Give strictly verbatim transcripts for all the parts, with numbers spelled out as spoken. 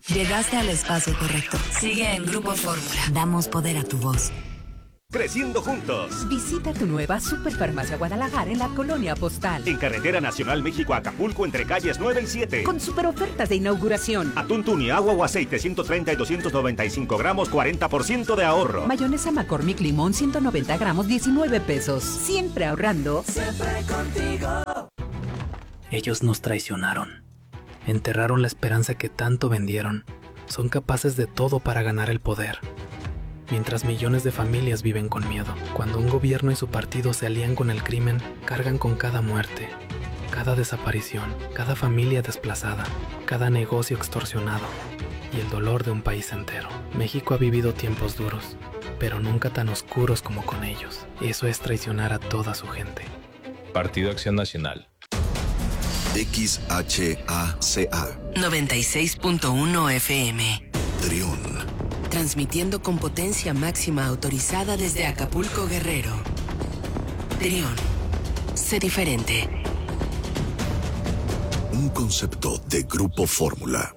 Llegaste al espacio correcto. Sigue en Grupo Fórmula. Damos poder a tu voz. Creciendo juntos. Visita tu nueva Superfarmacia Guadalajara en la Colonia Postal. En Carretera Nacional México-Acapulco, entre calles nueve y siete. Con super ofertas de inauguración. Atún tuni, agua o aceite, ciento treinta y doscientos noventa y cinco gramos, cuarenta por ciento de ahorro. Mayonesa McCormick Limón, ciento noventa gramos, diecinueve pesos. Siempre ahorrando. Siempre contigo. Ellos nos traicionaron. Enterraron la esperanza que tanto vendieron. Son capaces de todo para ganar el poder. Mientras millones de familias viven con miedo. Cuando un gobierno y su partido se alían con el crimen, cargan con cada muerte, cada desaparición, cada familia desplazada, cada negocio extorsionado y el dolor de un país entero. México ha vivido tiempos duros, pero nunca tan oscuros como con ellos. Eso es traicionar a toda su gente. Partido Acción Nacional. X H A C A noventa y seis punto uno F M. Trión. Transmitiendo con potencia máxima autorizada desde Acapulco, Guerrero. Trión. Sé diferente. Un concepto de Grupo Fórmula.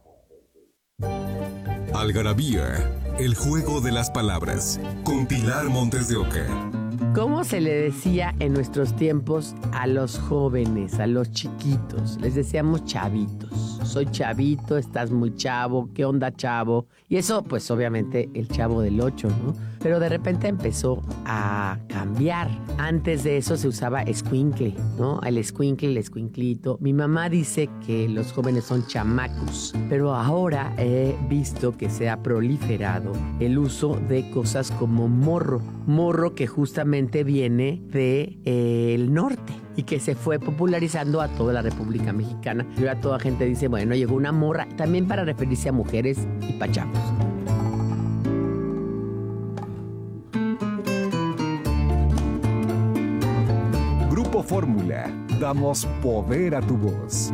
Algarabía, el juego de las palabras, con Pilar Montes de Oca. ¿Cómo se le decía en nuestros tiempos a los jóvenes, a los chiquitos? Les decíamos chavitos. Soy chavito, estás muy chavo, ¿qué onda, chavo? Y eso, pues obviamente, el Chavo del Ocho, ¿no? Pero de repente empezó a cambiar. Antes de eso se usaba escuincle, ¿no? El escuincle, el escuinclito. Mi mamá dice que los jóvenes son chamacos, pero ahora he visto que se ha proliferado el uso de cosas como morro. Morro que justamente viene de, eh, el norte y que se fue popularizando a toda la República Mexicana. Y ahora toda gente dice, bueno, llegó una morra, también para referirse a mujeres y pachamos. Grupo Fórmula, damos poder a tu voz.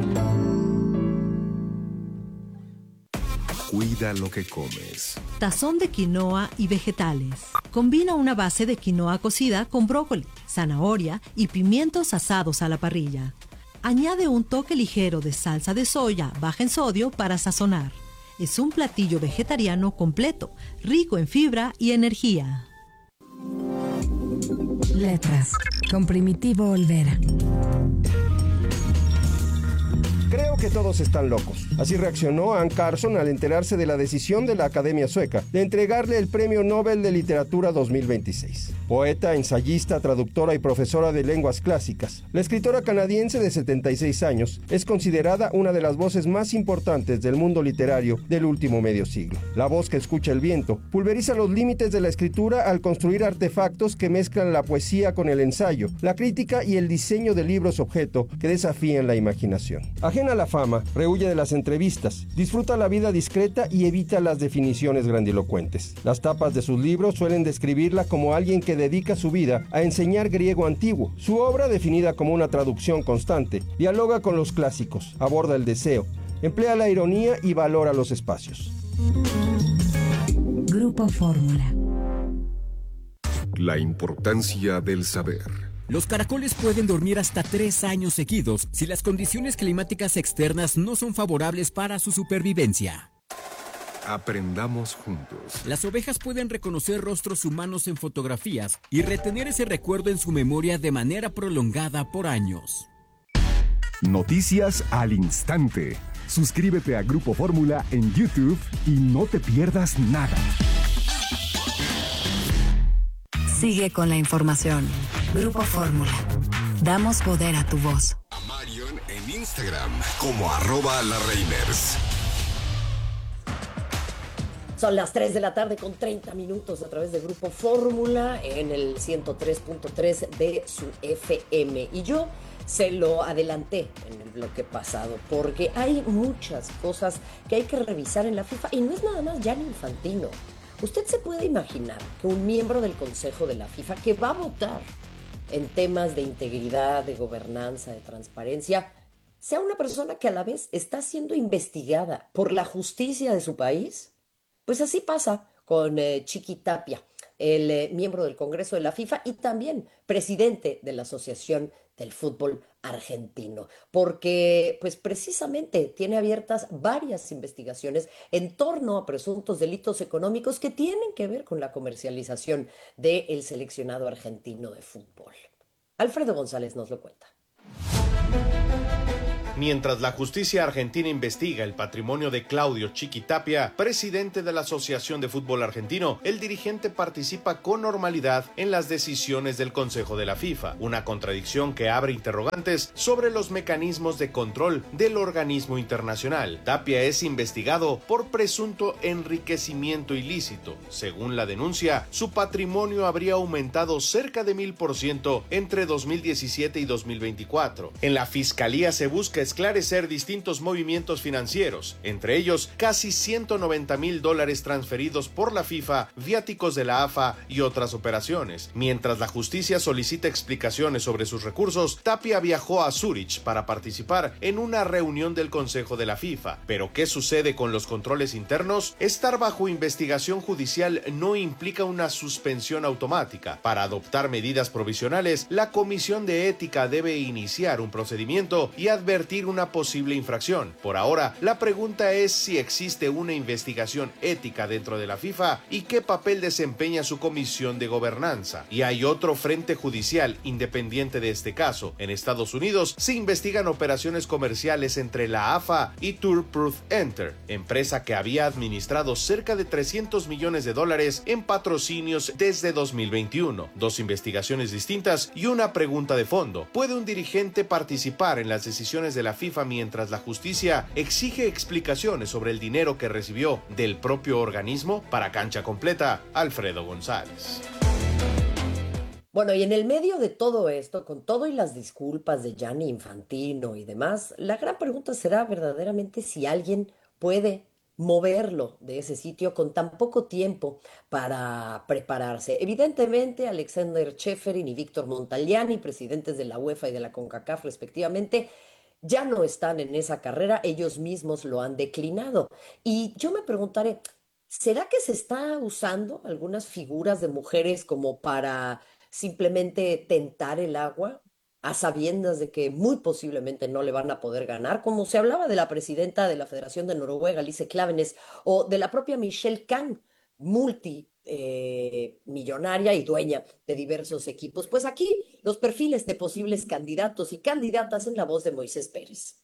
Cuida lo que comes. Tazón de quinoa y vegetales. Combina una base de quinoa cocida con brócoli, zanahoria y pimientos asados a la parrilla. Añade un toque ligero de salsa de soya baja en sodio para sazonar. Es un platillo vegetariano completo, rico en fibra y energía. Letras, con Primitivo Olvera. Creo que todos están locos. Así reaccionó Anne Carson al enterarse de la decisión de la Academia Sueca de entregarle el Premio Nobel de Literatura dos mil veintiséis. Poeta, ensayista, traductora y profesora de lenguas clásicas, la escritora canadiense de setenta y seis años es considerada una de las voces más importantes del mundo literario del último medio siglo. La voz que escucha el viento pulveriza los límites de la escritura al construir artefactos que mezclan la poesía con el ensayo, la crítica y el diseño de libros objeto que desafían la imaginación. Ajena a la fama, rehuye de las entrevistas, disfruta la vida discreta y evita las definiciones grandilocuentes. Las tapas de sus libros suelen describirla como alguien que dedica su vida a enseñar griego antiguo. Su obra, definida como una traducción constante, dialoga con los clásicos, aborda el deseo, emplea la ironía y valora los espacios. Grupo Fórmula. La importancia del saber. Los caracoles pueden dormir hasta tres años seguidos si las condiciones climáticas externas no son favorables para su supervivencia. Aprendamos juntos. Las ovejas pueden reconocer rostros humanos en fotografías y retener ese recuerdo en su memoria de manera prolongada por años. Noticias al instante. Suscríbete a Grupo Fórmula en YouTube y no te pierdas nada. Sigue con la información. Grupo Fórmula. Damos poder a tu voz. A Marion en Instagram como arroba la Reimers. Son las tres de la tarde con treinta minutos a través de Grupo Fórmula en el ciento tres punto tres de su F M. Y yo se lo adelanté en el bloque pasado porque hay muchas cosas que hay que revisar en la FIFA y no es nada más Gianni Infantino. Usted se puede imaginar que un miembro del Consejo de la FIFA que va a votar en temas de integridad, de gobernanza, de transparencia, sea una persona que a la vez está siendo investigada por la justicia de su país. Pues así pasa con eh, Chiqui Tapia, el eh, miembro del Congreso de la FIFA y también presidente de la Asociación del Fútbol argentino, porque pues precisamente tiene abiertas varias investigaciones en torno a presuntos delitos económicos que tienen que ver con la comercialización del seleccionado argentino de fútbol. Alfredo González nos lo cuenta. Mientras la justicia argentina investiga el patrimonio de Claudio Chiquitapia, presidente de la Asociación de Fútbol Argentino, el dirigente participa con normalidad en las decisiones del Consejo de la FIFA, una contradicción que abre interrogantes sobre los mecanismos de control del organismo internacional. Tapia es investigado por presunto enriquecimiento ilícito. Según la denuncia, su patrimonio habría aumentado cerca de mil por ciento entre dos mil diecisiete y dos mil veinticuatro. En la fiscalía se busca esclarecer distintos movimientos financieros, entre ellos casi ciento noventa mil dólares transferidos por la FIFA, viáticos de la A F A y otras operaciones. Mientras la justicia solicita explicaciones sobre sus recursos, Tapia viajó a Zúrich para participar en una reunión del Consejo de la FIFA. Pero ¿qué sucede con los controles internos? Estar bajo investigación judicial no implica una suspensión automática. Para adoptar medidas provisionales, la Comisión de Ética debe iniciar un procedimiento y advertir una posible infracción. Por ahora, la pregunta es si existe una investigación ética dentro de la FIFA y qué papel desempeña su comisión de gobernanza. Y hay otro frente judicial independiente de este caso. En Estados Unidos se investigan operaciones comerciales entre la A F A y Tour Proof Enter, empresa que había administrado cerca de trescientos millones de dólares en patrocinios desde dos mil veintiuno. Dos investigaciones distintas y una pregunta de fondo. ¿Puede un dirigente participar en las decisiones de la FIFA mientras la justicia exige explicaciones sobre el dinero que recibió del propio organismo? Para Cancha Completa, Alfredo González. Bueno, y en el medio de todo esto, con todo y las disculpas de Gianni Infantino y demás, la gran pregunta será verdaderamente si alguien puede moverlo de ese sitio con tan poco tiempo para prepararse. Evidentemente, Alexander Ceferin y Víctor Montagliani, presidentes de la UEFA y de la CONCACAF respectivamente, ya no están en esa carrera, ellos mismos lo han declinado. Y yo me preguntaré, ¿será que se está usando algunas figuras de mujeres como para simplemente tentar el agua, a sabiendas de que muy posiblemente no le van a poder ganar? Como se hablaba de la presidenta de la Federación de Noruega, Lise Klaveness, o de la propia Michelle Kang, multi Eh, millonaria y dueña de diversos equipos. Pues aquí los perfiles de posibles candidatos y candidatas en la voz de Moisés Pérez.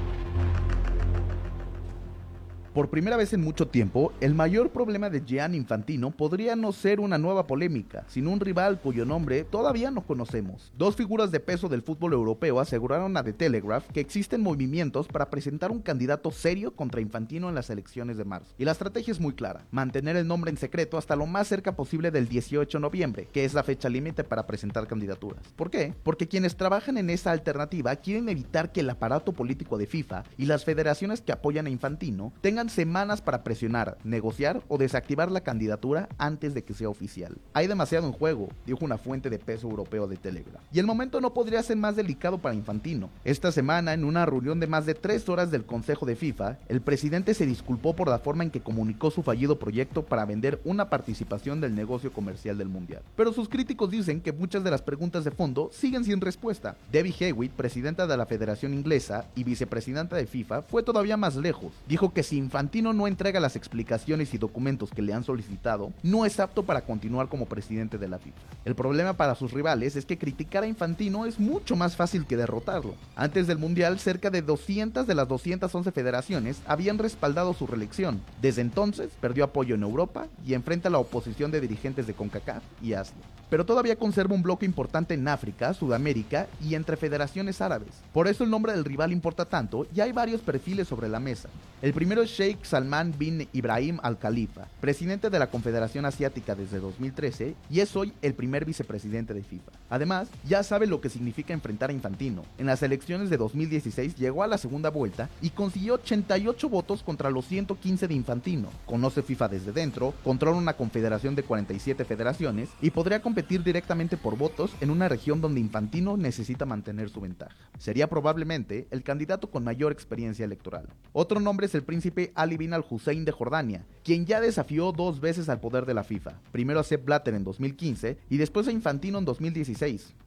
Por primera vez en mucho tiempo, el mayor problema de Gianni Infantino podría no ser una nueva polémica, sino un rival cuyo nombre todavía no conocemos. Dos figuras de peso del fútbol europeo aseguraron a The Telegraph que existen movimientos para presentar un candidato serio contra Infantino en las elecciones de marzo. Y la estrategia es muy clara: mantener el nombre en secreto hasta lo más cerca posible del dieciocho de noviembre, que es la fecha límite para presentar candidaturas. ¿Por qué? Porque quienes trabajan en esa alternativa quieren evitar que el aparato político de FIFA y las federaciones que apoyan a Infantino tengan semanas para presionar, negociar o desactivar la candidatura antes de que sea oficial. Hay demasiado en juego, dijo una fuente de peso europeo de Telegraph. Y el momento no podría ser más delicado para Infantino. Esta semana, en una reunión de más de tres horas del Consejo de FIFA, el presidente se disculpó por la forma en que comunicó su fallido proyecto para vender una participación del negocio comercial del Mundial. Pero sus críticos dicen que muchas de las preguntas de fondo siguen sin respuesta. Debbie Hewitt, presidenta de la Federación Inglesa y vicepresidenta de FIFA, fue todavía más lejos. Dijo que si Infantino no entrega las explicaciones y documentos que le han solicitado, no es apto para continuar como presidente de la FIFA. El problema para sus rivales es que criticar a Infantino es mucho más fácil que derrotarlo. Antes del Mundial, cerca de doscientas de las doscientas once federaciones habían respaldado su reelección. Desde entonces, perdió apoyo en Europa y enfrenta a la oposición de dirigentes de CONCACAF y Asia. Pero todavía conserva un bloque importante en África, Sudamérica y entre federaciones árabes. Por eso el nombre del rival importa tanto y hay varios perfiles sobre la mesa. El primero es Sheikh Salman bin Ibrahim Al Khalifa, presidente de la Confederación Asiática desde dos mil trece y es hoy el primer vicepresidente de FIFA. Además, ya sabe lo que significa enfrentar a Infantino. En las elecciones de dos mil dieciséis llegó a la segunda vuelta y consiguió ochenta y ocho votos contra los ciento quince de Infantino. Conoce FIFA desde dentro, controla una confederación de cuarenta y siete federaciones y podría competir directamente por votos en una región donde Infantino necesita mantener su ventaja. Sería probablemente el candidato con mayor experiencia electoral. Otro nombre es el príncipe Ali bin al-Hussein de Jordania, quien ya desafió dos veces al poder de la FIFA, primero a Sepp Blatter en dos mil quince y después a Infantino en dos mil dieciséis.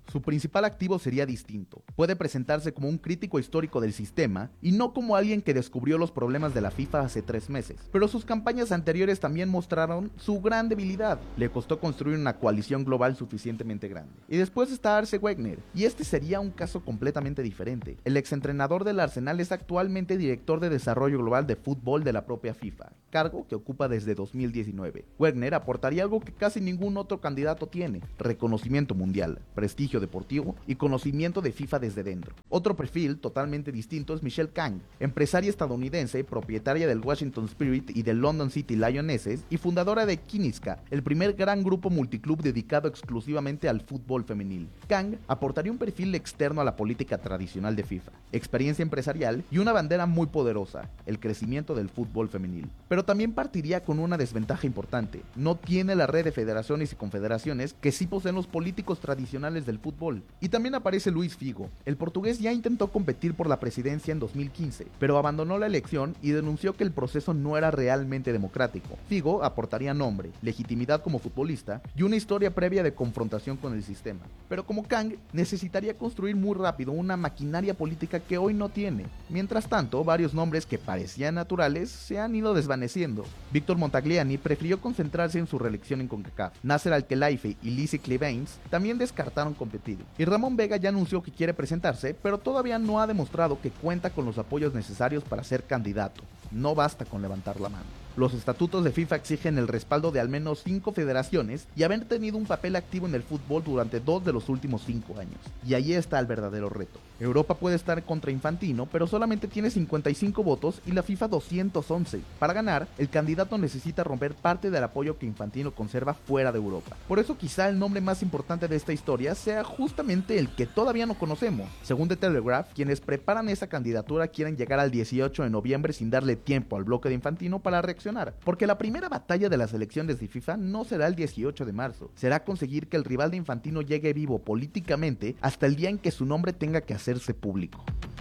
Su principal activo sería distinto. Puede presentarse como un crítico histórico del sistema y no como alguien que descubrió los problemas de la FIFA hace tres meses. Pero sus campañas anteriores también mostraron su gran debilidad. Le costó construir una coalición global suficientemente grande. Y después está Arsene Wenger, y este sería un caso completamente diferente. El exentrenador del Arsenal es actualmente director de desarrollo global de fútbol de la propia FIFA, cargo que ocupa desde dos mil diecinueve. Wenger aportaría algo que casi ningún otro candidato tiene: reconocimiento mundial, prestigio deportivo y conocimiento de FIFA desde dentro. Otro perfil totalmente distinto es Michelle Kang, empresaria estadounidense, propietaria del Washington Spirit y del London City Lionesses y fundadora de Kiniska, el primer gran grupo multiclub dedicado exclusivamente al fútbol femenil. Kang aportaría un perfil externo a la política tradicional de FIFA, experiencia empresarial y una bandera muy poderosa: el crecimiento del fútbol femenil. Pero también partiría con una desventaja importante: no tiene la red de federaciones y confederaciones que sí poseen los políticos tradicionales del fútbol. Y también aparece Luis Figo. El portugués ya intentó competir por la presidencia en dos mil quince, pero abandonó la elección y denunció que el proceso no era realmente democrático. Figo aportaría nombre, legitimidad como futbolista y una historia previa de confrontación con el sistema. Pero como Kang, necesitaría construir muy rápido una maquinaria política que hoy no tiene. Mientras tanto, varios nombres que parecían naturales se han ido desvaneciendo. Víctor Montagliani prefirió concentrarse en su reelección en CONCACAF. Nasser Al-Khelaifi y Lizzie Clevanes también descartaron competir. Y Ramón Vega ya anunció que quiere presentarse, pero todavía no ha demostrado que cuenta con los apoyos necesarios para ser candidato. No basta con levantar la mano. Los estatutos de FIFA exigen el respaldo de al menos cinco federaciones y haber tenido un papel activo en el fútbol durante dos de los últimos cinco años. Y ahí está el verdadero reto. Europa puede estar contra Infantino, pero solamente tiene cincuenta y cinco votos y la FIFA doscientos once. Para ganar, el candidato necesita romper parte del apoyo que Infantino conserva fuera de Europa. Por eso quizá el nombre más importante de esta historia sea justamente el que todavía no conocemos. Según The Telegraph, quienes preparan esa candidatura quieren llegar al dieciocho de noviembre sin darle tiempo al bloque de Infantino para reaccionar. Porque la primera batalla de las elecciones de FIFA no será el dieciocho de marzo, será conseguir que el rival de Infantino llegue vivo políticamente hasta el día en que su nombre tenga que hacerse público.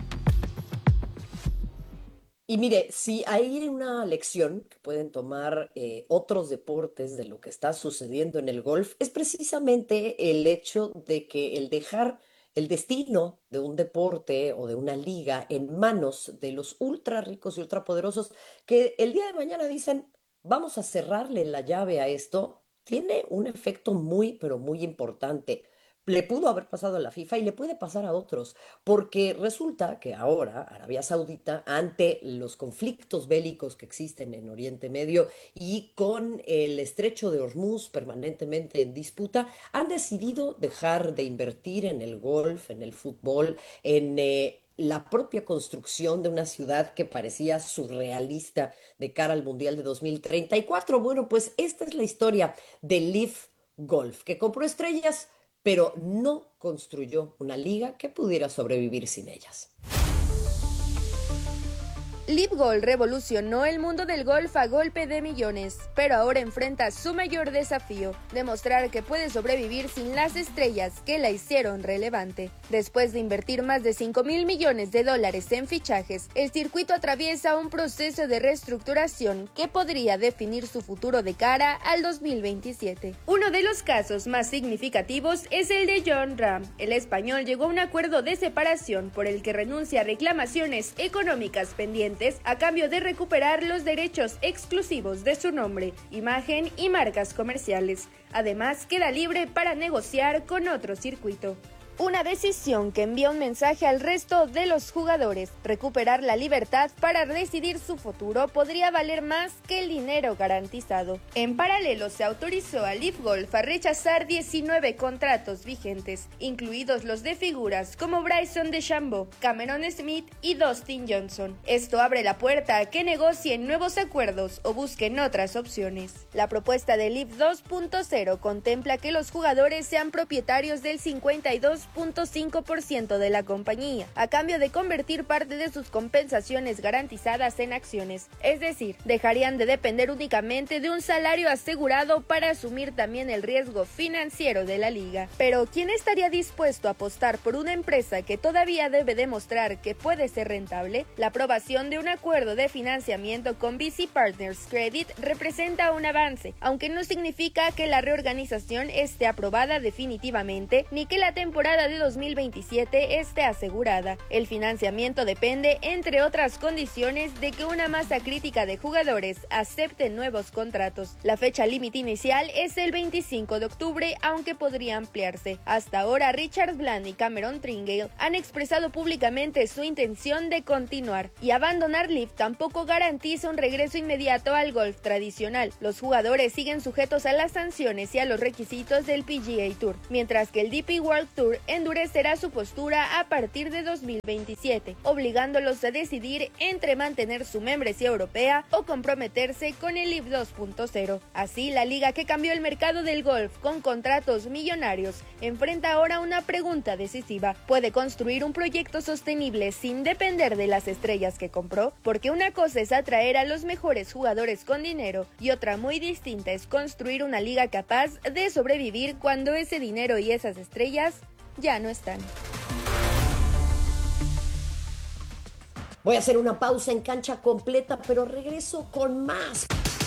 Y mire, si hay una lección que pueden tomar eh, otros deportes de lo que está sucediendo en el golf, es precisamente el hecho de que el dejar el destino de un deporte o de una liga en manos de los ultra ricos y ultra poderosos que el día de mañana dicen, vamos a cerrarle la llave a esto, tiene un efecto muy, pero muy importante. Le pudo haber pasado a la FIFA y le puede pasar a otros, porque resulta que ahora Arabia Saudita, ante los conflictos bélicos que existen en Oriente Medio y con el estrecho de Hormuz permanentemente en disputa, han decidido dejar de invertir en el golf, en el fútbol, en eh, la propia construcción de una ciudad que parecía surrealista de cara al Mundial de dos mil treinta y cuatro. Bueno, pues esta es la historia de LIV Golf, que compró estrellas, pero no construyó una liga que pudiera sobrevivir sin ellas. LIV Golf revolucionó el mundo del golf a golpe de millones, pero ahora enfrenta su mayor desafío, demostrar que puede sobrevivir sin las estrellas que la hicieron relevante. Después de invertir más de cinco mil millones de dólares en fichajes, el circuito atraviesa un proceso de reestructuración que podría definir su futuro de cara al dos mil veintisiete. Uno de los casos más significativos es el de Jon Rahm. El español llegó a un acuerdo de separación por el que renuncia a reclamaciones económicas pendientes a cambio de recuperar los derechos exclusivos de su nombre, imagen y marcas comerciales. Además, queda libre para negociar con otro circuito. Una decisión que envía un mensaje al resto de los jugadores. Recuperar la libertad para decidir su futuro podría valer más que el dinero garantizado. En paralelo, se autorizó a LIV Golf a rechazar diecinueve contratos vigentes, incluidos los de figuras como Bryson DeChambeau, Cameron Smith y Dustin Johnson. Esto abre la puerta a que negocien nuevos acuerdos o busquen otras opciones. La propuesta de LIV dos punto cero contempla que los jugadores sean propietarios del cincuenta y dos punto cinco por ciento de la compañía, a cambio de convertir parte de sus compensaciones garantizadas en acciones. Es decir, dejarían de depender únicamente de un salario asegurado para asumir también el riesgo financiero de la liga. Pero, ¿quién estaría dispuesto a apostar por una empresa que todavía debe demostrar que puede ser rentable? La aprobación de un acuerdo de financiamiento con V C Partners Credit representa un avance, aunque no significa que la reorganización esté aprobada definitivamente, ni que la temporada temporada de dos mil veintisiete esté asegurada. El financiamiento depende, entre otras condiciones, de que una masa crítica de jugadores acepte nuevos contratos. La fecha límite inicial es el veinticinco de octubre, aunque podría ampliarse. Hasta ahora, Richard Bland y Cameron Tringale han expresado públicamente su intención de continuar, y abandonar L I V tampoco garantiza un regreso inmediato al golf tradicional. Los jugadores siguen sujetos a las sanciones y a los requisitos del P G A Tour, mientras que el D P World Tour endurecerá su postura a partir de dos mil veintisiete, obligándolos a decidir entre mantener su membresía europea o comprometerse con el L I V dos punto cero. Así, la liga, que cambió el mercado del golf con contratos millonarios, enfrenta ahora una pregunta decisiva. ¿Puede construir un proyecto sostenible sin depender de las estrellas que compró? Porque una cosa es atraer a los mejores jugadores con dinero y otra muy distinta es construir una liga capaz de sobrevivir cuando ese dinero y esas estrellas ya no están. Voy a hacer una pausa en Cancha Completa, pero regreso con más.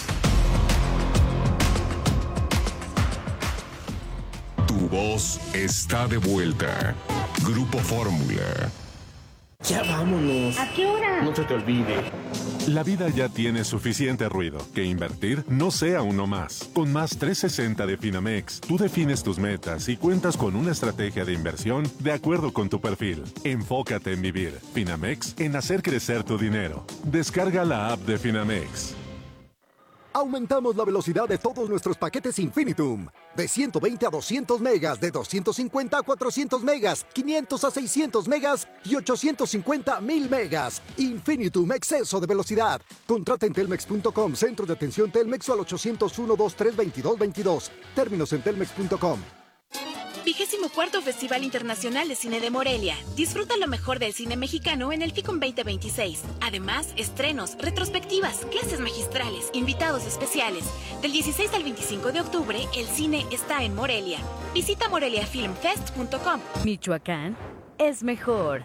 Tu voz está de vuelta. Grupo Fórmula. Ya vámonos. ¿A qué hora? No se te olvide. La vida ya tiene suficiente ruido. Que invertir no sea uno más. Con Más trescientos sesenta de Finamex, tú defines tus metas y cuentas con una estrategia de inversión de acuerdo con tu perfil. Enfócate en vivir. Finamex, en hacer crecer tu dinero. Descarga la app de Finamex. Aumentamos la velocidad de todos nuestros paquetes Infinitum. De ciento veinte a doscientos megas, de doscientos cincuenta a cuatrocientos megas, quinientos a seiscientos megas y ochocientos cincuenta a mil megas. Infinitum, exceso de velocidad. Contrata en telmex punto com, centro de atención Telmex, o al ochocientos uno, veintitrés, veintidós, veintidós. Términos en telmex punto com. Vigésimo cuarto Festival Internacional de Cine de Morelia. Disfruta lo mejor del cine mexicano en el FICOM veinte veintiséis. Además, estrenos, retrospectivas, clases magistrales, invitados especiales. Del dieciséis al veinticinco de octubre, el cine está en Morelia. Visita morelia film fest punto com. Michoacán es mejor.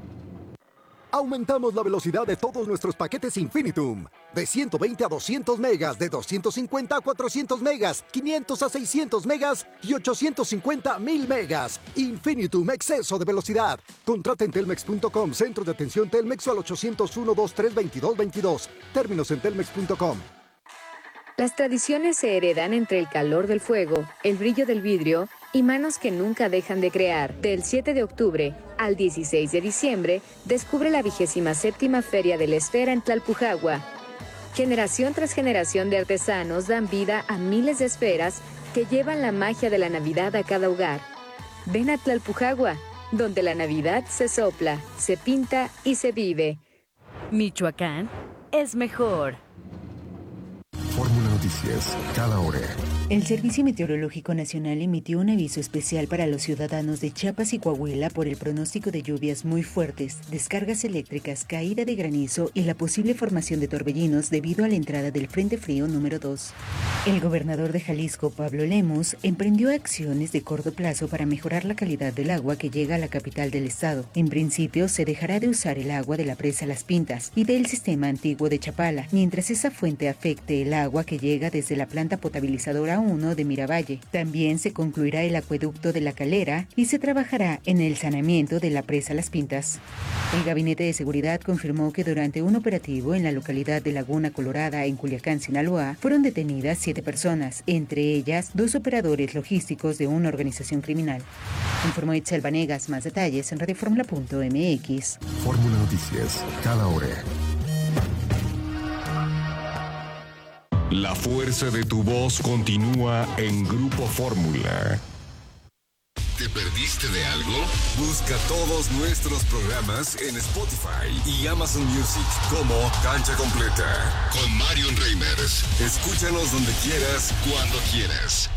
Aumentamos la velocidad de todos nuestros paquetes Infinitum. De ciento veinte a doscientos megas, de doscientos cincuenta a cuatrocientos megas, quinientos a seiscientos megas y ochocientos cincuenta a mil megas. Infinitum, exceso de velocidad. Contrata en telmex punto com, centro de atención Telmex, o al ochocientos uno, veintitrés, veintidós, veintidós. Términos en telmex punto com. Las tradiciones se heredan entre el calor del fuego, el brillo del vidrio y manos que nunca dejan de crear. Del siete de octubre al dieciséis de diciembre, descubre la vigésima séptima Feria de la Esfera en Tlalpujagua. Generación tras generación de artesanos dan vida a miles de esferas que llevan la magia de la Navidad a cada hogar. Ven a Tlalpujagua, donde la Navidad se sopla, se pinta y se vive. Michoacán es mejor. Fórmula Noticias, cada hora. El Servicio Meteorológico Nacional emitió un aviso especial para los ciudadanos de Chiapas y Coahuila por el pronóstico de lluvias muy fuertes, descargas eléctricas, caída de granizo y la posible formación de torbellinos debido a la entrada del Frente Frío número dos. El gobernador de Jalisco, Pablo Lemus, emprendió acciones de corto plazo para mejorar la calidad del agua que llega a la capital del estado. En principio, se dejará de usar el agua de la presa Las Pintas y del sistema antiguo de Chapala, mientras esa fuente afecte el agua que llega desde la planta potabilizadora uno de Miravalle. También se concluirá el acueducto de La Calera y se trabajará en el saneamiento de la presa Las Pintas. El Gabinete de Seguridad confirmó que durante un operativo en la localidad de Laguna Colorada, en Culiacán, Sinaloa, fueron detenidas siete personas, entre ellas dos operadores logísticos de una organización criminal. Informó Itzel Vanegas. Más detalles en radio fórmula punto m x. Fórmula Noticias, cada hora. La fuerza de tu voz continúa en Grupo Fórmula. ¿Te perdiste de algo? Busca todos nuestros programas en Spotify y Amazon Music como Cancha Completa con Marion Reimers. Escúchanos donde quieras, cuando quieras.